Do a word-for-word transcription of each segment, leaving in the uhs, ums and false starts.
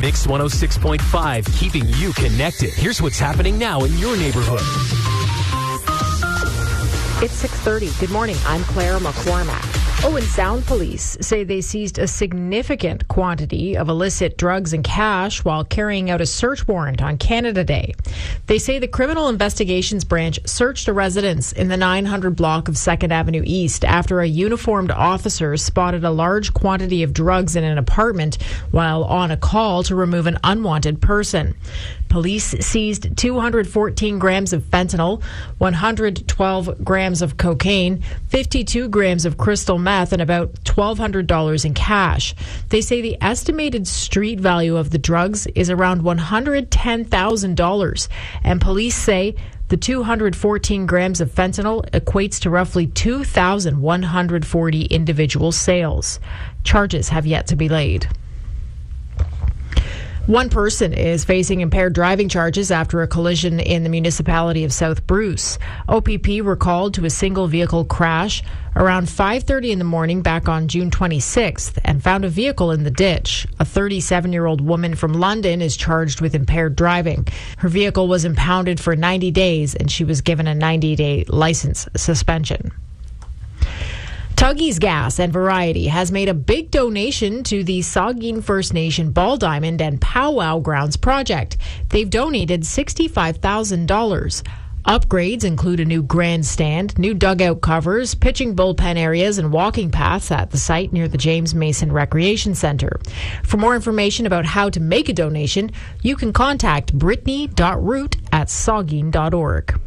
Mix one oh six point five, keeping you connected. Here's what's happening now in your neighborhood. It's six thirty. Good morning. I'm Claire McCormack. Owen Sound Police say they seized a significant quantity of illicit drugs and cash while carrying out a search warrant on Canada Day. They say the Criminal Investigations Branch searched a residence in the nine hundred block of second Avenue East after a uniformed officer spotted a large quantity of drugs in an apartment while on a call to remove an unwanted person. Police seized two hundred fourteen grams of fentanyl, one hundred twelve grams of cocaine, fifty-two grams of crystal meth, and about twelve hundred dollars in cash. They say the estimated street value of the drugs is around one hundred ten thousand dollars, and police say the two hundred fourteen grams of fentanyl equates to roughly two thousand one hundred forty individual sales. Charges have yet to be laid. One person is facing impaired driving charges after a collision in the municipality of South Bruce. O P P were called to a single vehicle crash around five thirty in the morning back on June twenty-sixth and found a vehicle in the ditch. A thirty-seven-year-old woman from London is charged with impaired driving. Her vehicle was impounded for ninety days and she was given a ninety-day license suspension. Tuggy's Gas and Variety has made a big donation to the Saugeen First Nation Ball Diamond and Powwow Grounds project. They've donated sixty-five thousand dollars. Upgrades include a new grandstand, new dugout covers, pitching bullpen areas, and walking paths at the site near the James Mason Recreation Centre. For more information about how to make a donation, you can contact brittany dot root at saugeen dot org.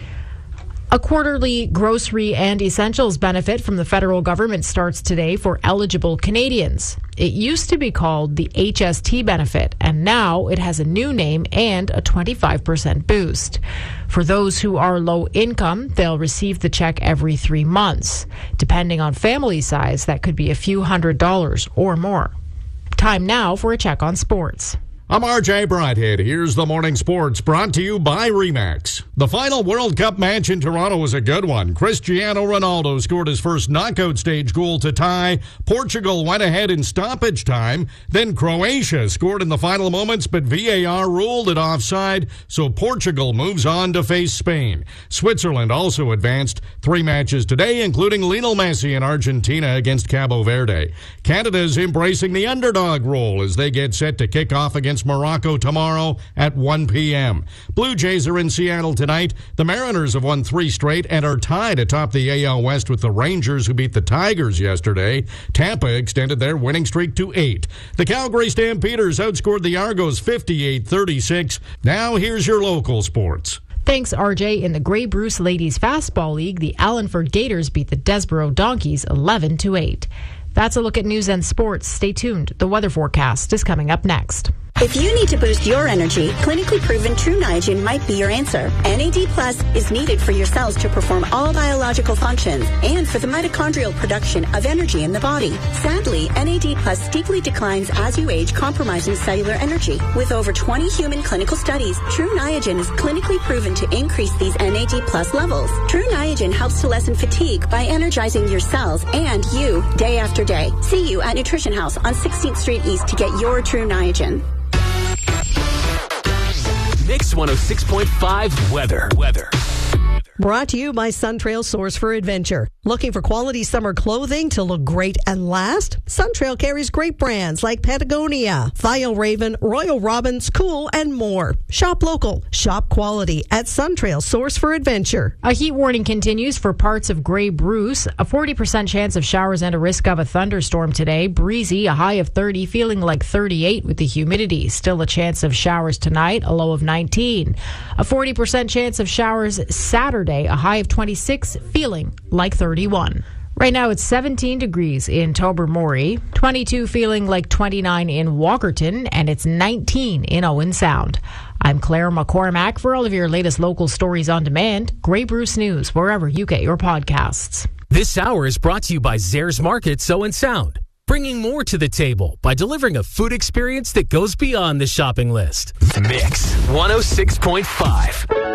A quarterly grocery and essentials benefit from the federal government starts today for eligible Canadians. It used to be called the H S T benefit, and now it has a new name and a twenty-five percent boost. For those who are low income, they'll receive the check every three months. Depending on family size, that could be a few hundred dollars or more. Time now for a check on sports. I'm R J Brighthead. Here's the morning sports brought to you by Remax. The final World Cup match in Toronto was a good one. Cristiano Ronaldo scored his first knockout stage goal to tie. Portugal went ahead in stoppage time. Then Croatia scored in the final moments, but V A R ruled it offside, so Portugal moves on to face Spain. Switzerland also advanced three matches today, including Lionel Messi in Argentina against Cabo Verde. Canada's embracing the underdog role as they get set to kick off against Morocco tomorrow at one p.m. Blue Jays are in Seattle tonight. The Mariners have won three straight and are tied atop the A L West with the Rangers, who beat the Tigers yesterday. Tampa extended their winning streak to eight. The Calgary Stampeders outscored the Argos fifty-eight thirty-six. Now here's your local sports. Thanks, R J. In the Grey Bruce Ladies Fastball League, the Allenford Gators beat the Desborough Donkeys eleven to eight. That's a look at news and sports. Stay tuned. The weather forecast is coming up next. If you need to boost your energy, clinically proven True Niagen might be your answer. N A D Plus is needed for your cells to perform all biological functions and for the mitochondrial production of energy in the body. Sadly, N A D Plus steeply declines as you age, compromising cellular energy. With over twenty human clinical studies, True Niagen is clinically proven to increase these N A D Plus levels. True Niagen helps to lessen fatigue by energizing your cells and you day after day. See you at Nutrition House on sixteenth Street East to get your True Niagen. Mix one oh six point five weather. Weather. Brought to you by Suntrail Source for Adventure. Looking for quality summer clothing to look great and last? Suntrail carries great brands like Patagonia, Fjällräven, Royal Robins, Cool, and more. Shop local, shop quality at Suntrail Source for Adventure. A heat warning continues for parts of Grey Bruce. A forty percent chance of showers and a risk of a thunderstorm today. Breezy, a high of thirty, feeling like thirty-eight with the humidity. Still a chance of showers tonight, a low of nineteen. A forty percent chance of showers Saturday. A high of twenty-six, feeling like thirty-one. Right now it's seventeen degrees in Tobermory, twenty-two feeling like twenty-nine in Walkerton, and it's nineteen in Owen Sound. I'm Claire McCormack. For all of your latest local stories on demand, Grey Bruce News, wherever you get your podcasts. This hour is brought to you by Zares Markets Owen Sound, bringing more to the table by delivering a food experience that goes beyond the shopping list. Mix one oh six point five.